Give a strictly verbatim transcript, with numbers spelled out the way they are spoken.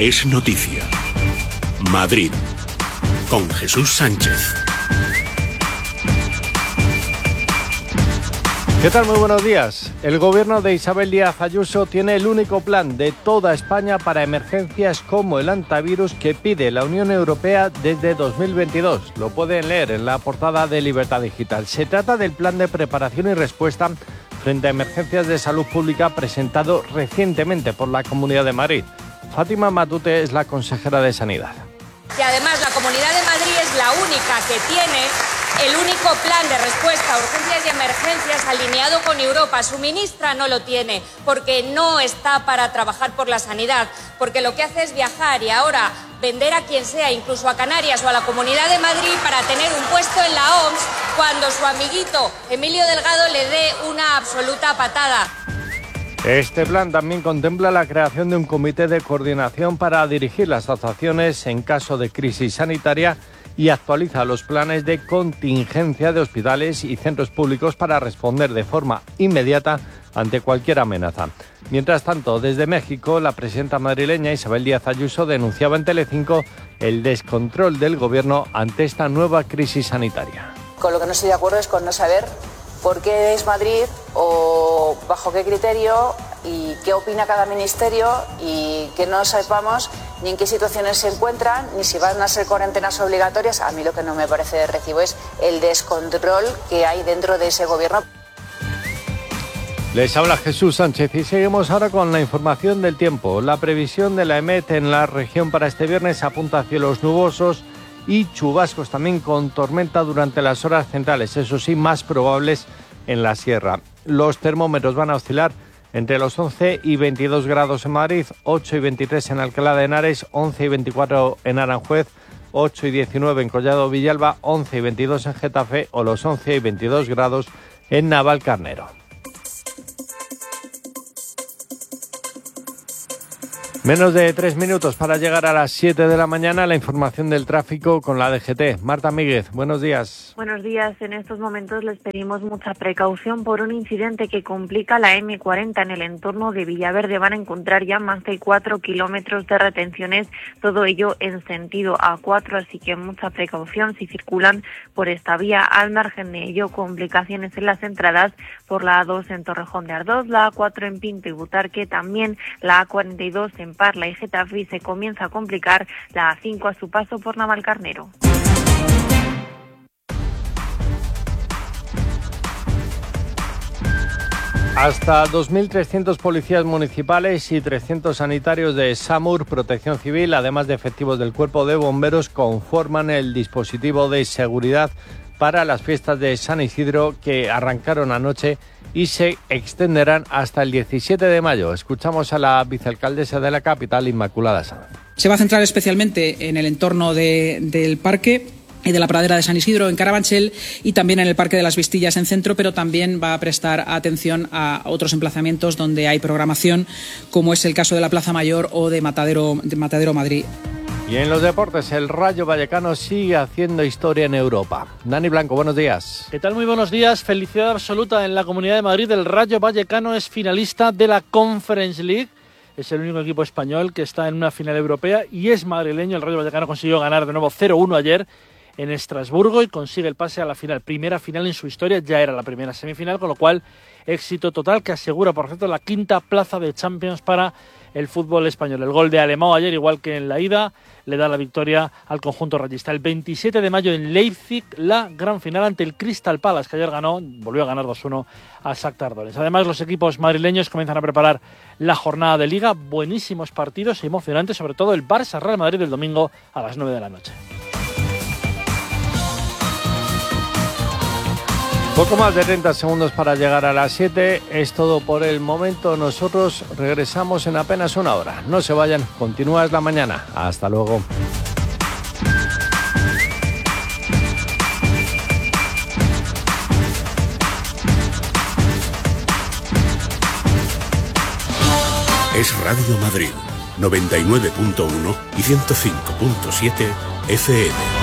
es noticia. Madrid, con Jesús Sánchez. ¿Qué tal? Muy buenos días. El gobierno de Isabel Díaz Ayuso tiene el único plan de toda España para emergencias como el antivirus que pide la Unión Europea desde dos mil veintidós. Lo pueden leer en la portada de Libertad Digital. Se trata del plan de preparación y respuesta frente a emergencias de salud pública presentado recientemente por la Comunidad de Madrid. Fátima Matute es la consejera de Sanidad. Y además la Comunidad de Madrid es la única que tiene el único plan de respuesta a urgencias y emergencias alineado con Europa. Su ministra no lo tiene porque no está para trabajar por la sanidad, porque lo que hace es viajar y ahora vender a quien sea, incluso a Canarias o a la Comunidad de Madrid, para tener un puesto en la O M S cuando su amiguito Emilio Delgado le dé una absoluta patada. Este plan también contempla la creación de un comité de coordinación para dirigir las actuaciones en caso de crisis sanitaria y actualiza los planes de contingencia de hospitales y centros públicos para responder de forma inmediata ante cualquier amenaza. Mientras tanto, desde México, la presidenta madrileña Isabel Díaz Ayuso denunciaba en Telecinco el descontrol del gobierno ante esta nueva crisis sanitaria. Con lo que no estoy de acuerdo es con no saber por qué es Madrid o bajo qué criterio y qué opina cada ministerio y que no sepamos ni en qué situaciones se encuentran, ni si van a ser cuarentenas obligatorias. A mí lo que no me parece de recibo es el descontrol que hay dentro de ese gobierno. Les habla Jesús Sánchez y seguimos ahora con la información del tiempo. La previsión de la EMET en la región para este viernes apunta a cielos nubosos y chubascos también con tormenta durante las horas centrales, eso sí, más probables en la sierra. Los termómetros van a oscilar entre los once y veintidós grados en Madrid, ocho y veintitrés en Alcalá de Henares, once y veinticuatro en Aranjuez, ocho y diecinueve en Collado Villalba, once y veintidós en Getafe o los once y veintidós grados en Navalcarnero. Menos de tres minutos para llegar a las siete de la mañana. La información del tráfico con la D G T. Marta Míguez, buenos días. Buenos días. En estos momentos les pedimos mucha precaución por un incidente que complica la eme cuarenta en el entorno de Villaverde. Van a encontrar ya más de cuatro kilómetros de retenciones, todo ello en sentido A cuatro, así que mucha precaución si circulan por esta vía. Al margen de ello, complicaciones en las entradas por la A dos en Torrejón de Ardoz, la A cuatro en Pinto y Butarque, también la A cuarenta y dos en Parla y Getafe, y se comienza a complicar la A cinco a su paso por Navalcarnero. Hasta dos mil trescientos policías municipales y trescientos sanitarios de SAMUR, Protección Civil, además de efectivos del Cuerpo de Bomberos, conforman el dispositivo de seguridad para las fiestas de San Isidro que arrancaron anoche y se extenderán hasta el diecisiete de mayo. Escuchamos a la vicealcaldesa de la capital, Inmaculada Sanz. Se va a centrar especialmente en el entorno de, del parque y de la pradera de San Isidro en Carabanchel y también en el Parque de las Vistillas en Centro, pero también va a prestar atención a otros emplazamientos donde hay programación, como es el caso de la Plaza Mayor o de Matadero, de Matadero Madrid. Y en los deportes, el Rayo Vallecano sigue haciendo historia en Europa. Dani Blanco, buenos días. ¿Qué tal? Muy buenos días. Felicidad absoluta en la Comunidad de Madrid. El Rayo Vallecano es finalista de la Conference League. Es el único equipo español que está en una final europea y es madrileño. El Rayo Vallecano consiguió ganar de nuevo cero uno ayer en Estrasburgo y consigue el pase a la final. Primera final en su historia, ya era la primera semifinal, con lo cual éxito total que asegura, por cierto, la quinta plaza de Champions para el fútbol español. El gol de Alemão ayer, igual que en la ida, le da la victoria al conjunto rayista. El veintisiete de mayo en Leipzig, la gran final ante el Crystal Palace, que ayer ganó, volvió a ganar dos uno a Shakhtar Donetsk. Además, los equipos madrileños comienzan a preparar la jornada de Liga. Buenísimos partidos y emocionantes, sobre todo el Barça-Real Madrid del domingo a las nueve de la noche. Poco más de treinta segundos para llegar a las siete. Es todo por el momento. Nosotros regresamos en apenas una hora. No se vayan, continúa la mañana. Hasta luego. Es Radio Madrid, noventa y nueve punto uno y ciento cinco punto siete F M.